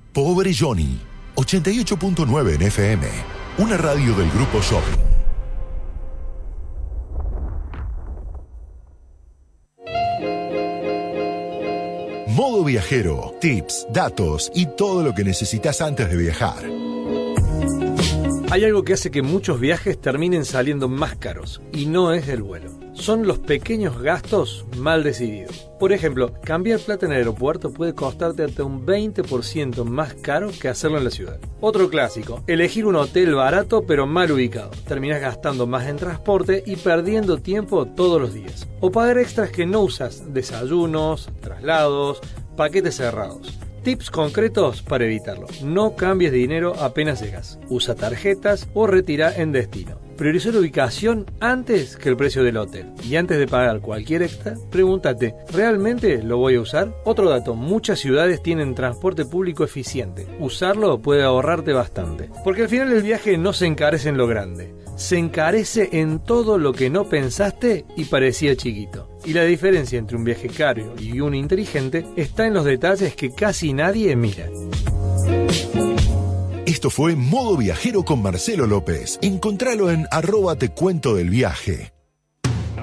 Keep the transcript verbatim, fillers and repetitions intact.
Pobre Johnny, ochenta y ocho punto nueve en F M, una radio del Grupo Shopping. Modo Viajero, tips, datos y todo lo que necesitas antes de viajar. Hay algo que hace que muchos viajes terminen saliendo más caros, y no es el vuelo. Son los pequeños gastos mal decididos. Por ejemplo, cambiar plata en el aeropuerto puede costarte hasta un veinte por ciento más caro que hacerlo en la ciudad. Otro clásico, elegir un hotel barato pero mal ubicado. Terminás gastando más en transporte y perdiendo tiempo todos los días. O pagar extras que no usas, desayunos, traslados, paquetes cerrados. Tips concretos para evitarlo. No cambies de dinero apenas llegas. Usa tarjetas o retira en destino. Prioriza la ubicación antes que el precio del hotel. Y antes de pagar cualquier extra, pregúntate, ¿realmente lo voy a usar? Otro dato, muchas ciudades tienen transporte público eficiente. Usarlo puede ahorrarte bastante. Porque al final el viaje no se encarece en lo grande. Se encarece en todo lo que no pensaste y parecía chiquito. Y la diferencia entre un viaje caro y uno inteligente está en los detalles que casi nadie mira. Esto fue Modo Viajero con Marcelo López. Encontralo en arroba te cuento del viaje.